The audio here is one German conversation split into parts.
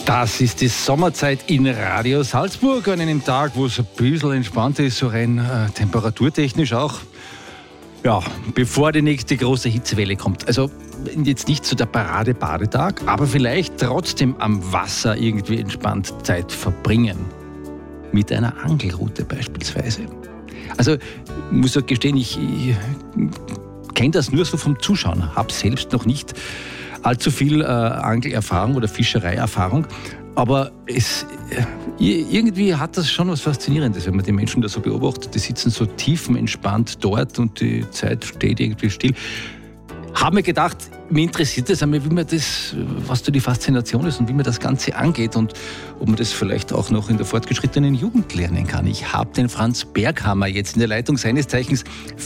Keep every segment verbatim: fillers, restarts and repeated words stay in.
Das ist die Sommerzeit in Radio Salzburg, an einem Tag, wo es ein bisschen entspannt ist, so rein äh, temperaturtechnisch auch. Ja, bevor die nächste große Hitzewelle kommt. Also jetzt nicht so der Parade-Badetag, aber vielleicht trotzdem am Wasser irgendwie entspannt Zeit verbringen. Mit einer Angelrute beispielsweise. Also ich muss ja gestehen, ich, ich kenne das nur so vom Zuschauen, habe selbst noch nicht allzu viel äh, Angelerfahrung oder Fischereierfahrung, aber es, äh, irgendwie hat das schon was Faszinierendes, wenn man die Menschen da so beobachtet, die sitzen so tiefenentspannt dort und die Zeit steht irgendwie still. Habe mir gedacht, mir interessiert das einmal, wie man das, was da die Faszination ist und wie man das Ganze angeht und ob man das vielleicht auch noch in der fortgeschrittenen Jugend lernen kann. Ich habe den Franz Berghammer jetzt in der Leitung, seines Zeichens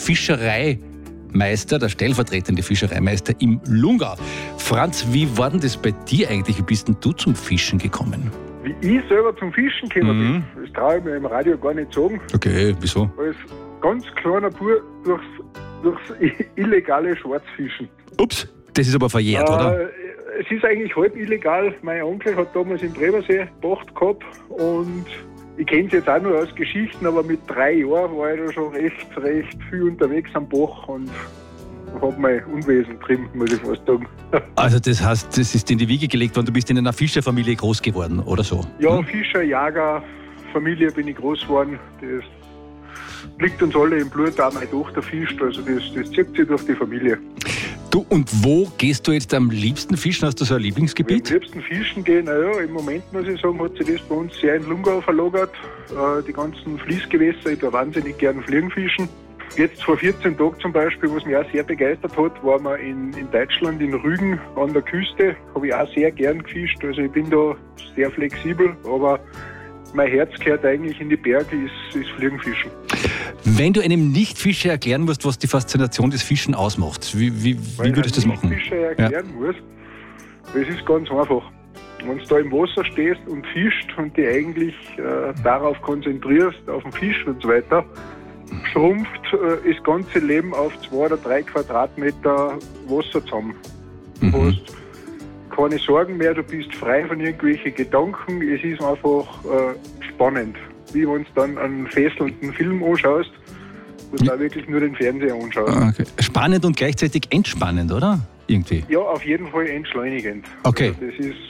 Fischereimeister, der stellvertretende Fischereimeister im Lungau. Franz, wie war denn das bei dir eigentlich? Wie bist denn du zum Fischen gekommen? Wie ich selber zum Fischen gekommen bin, Mhm. das traue ich mir im Radio gar nicht sagen. Okay, wieso? Als ganz kleiner Bub durchs, durchs illegale Schwarzfischen. Ups, das ist aber verjährt, oder? Äh, es ist eigentlich halb illegal. Mein Onkel hat damals im Bremersee Pacht gehabt und ich kenne es jetzt auch nur aus Geschichten, aber mit drei Jahren war ich da schon recht, recht viel unterwegs am Bach und habe mein Unwesen drin, muss ich fast sagen. Also das heißt, das ist in die Wiege gelegt worden, du bist in einer Fischerfamilie groß geworden, oder so? Ja, Hm? Fischer, Jager, Familie bin ich groß geworden. Das liegt uns alle im Blut, auch meine Tochter fischt, also das, das zieht sich durch die Familie. Du, und wo gehst du jetzt am liebsten fischen? Hast du so ein Wir am Lieblingsgebiet? liebsten fischen gehen, naja, im Moment muss ich sagen, hat sich das bei uns sehr in Lungau verlagert. Äh, die ganzen Fließgewässer, ich tue wahnsinnig gern Fliegenfischen. Jetzt vor vierzehn Tagen zum Beispiel, was mich auch sehr begeistert hat, waren wir in, in Deutschland, in Rügen an der Küste. Habe ich auch sehr gern gefischt, also ich bin da sehr flexibel, aber mein Herz gehört eigentlich in die Berge, ist, ist Fliegenfischen. Wenn du einem Nicht-Fischer erklären musst, was die Faszination des Fischen ausmacht, wie, wie, Weil wie würdest du das ein machen? Nicht-Fischer erklären muss, es ist ganz einfach. Wenn du da im Wasser stehst und fischst und dich eigentlich äh, darauf konzentrierst, auf den Fisch und so weiter, schrumpft äh, das ganze Leben auf zwei oder drei Quadratmeter Wasser zusammen. Du Mhm. hast keine Sorgen mehr, du bist frei von irgendwelchen Gedanken, es ist einfach äh, spannend. Wie wenn du dann einen fesselnden Film anschaust und da wirklich nur den Fernseher anschaust. Ah, okay. Spannend und gleichzeitig entspannend, oder? Irgendwie. Ja, auf jeden Fall entschleunigend. Okay. Also das ist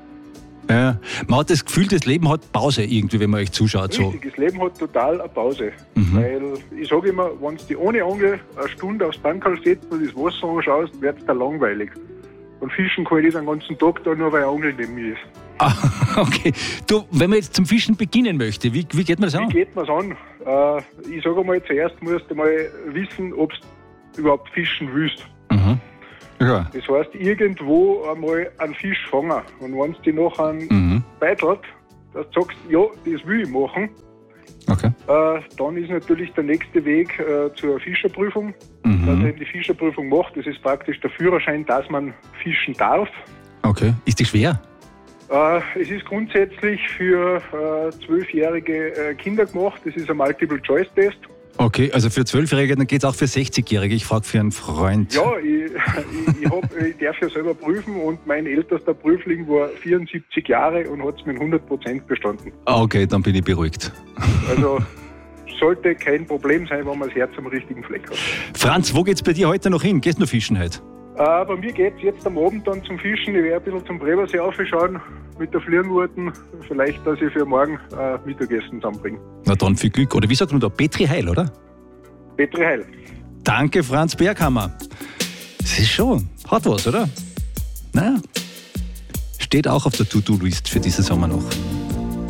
Ja. Man hat das Gefühl, das Leben hat Pause irgendwie, wenn man euch zuschaut. So. richtig. Das Leben hat total eine Pause. Mhm. Weil ich sage immer, wenn du die ohne Angel eine Stunde aufs Bankerl setzt und das Wasser anschaust, wird es da langweilig. Und Fischen kann ich das den ganzen Tag da, nur weil eine Angel neben mir ist. Ah, okay. Du, wenn man jetzt zum Fischen beginnen möchte, wie, wie geht man das Wie an? geht man es an? Äh, ich sage einmal, zuerst musst du mal wissen, ob du überhaupt fischen willst. Mhm. Ja. Das heißt, irgendwo einmal einen Fisch fangen. Und wenn es dich nachher Mhm. beitelt, dass du sagst, ja, das will ich machen, Okay. äh, dann ist natürlich der nächste Weg äh, zur Fischerprüfung. Dass er Mhm. eben die Fischerprüfung macht, das ist praktisch der Führerschein, dass man fischen darf. Okay. Ist die schwer? Äh, es ist grundsätzlich für äh, zwölfjährige äh, Kinder gemacht. Das ist ein Multiple-Choice-Test. Okay, also für Zwölfjährige, dann geht es auch für sechzigjährige. Ich frage für einen Freund. Ja, ich, ich, ich, hab, ich darf ja selber prüfen und mein ältester Prüfling war vierundsiebzig Jahre und hat es mit hundert Prozent bestanden. Ah, okay, dann bin ich beruhigt. Also sollte kein Problem sein, wenn man das Herz am richtigen Fleck hat. Franz, wo geht's bei dir heute noch hin? Gehst du noch fischen heute? Äh, bei mir geht es jetzt am Abend dann zum Fischen. Ich werde ein bisschen zum Bremersee aufschauen mit der Fliegenwurten. Vielleicht, dass ich für morgen äh, Mittagessen zusammenbringe. Na dann viel Glück. Oder wie sagt man da? Petri Heil, oder? Petri Heil. Danke, Franz Berghammer. Das ist schon, hat was, oder? Naja, steht auch auf der To-Do-List für diesen Sommer noch.